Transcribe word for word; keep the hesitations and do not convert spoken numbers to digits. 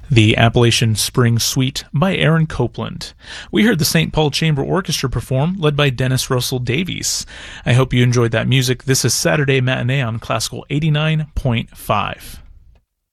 The Appalachian Spring Suite by Aaron Copland. We heard the Saint Paul Chamber Orchestra perform, led by Dennis Russell Davies. I hope you enjoyed that music. This is Saturday Matinee on Classical eighty-nine point five.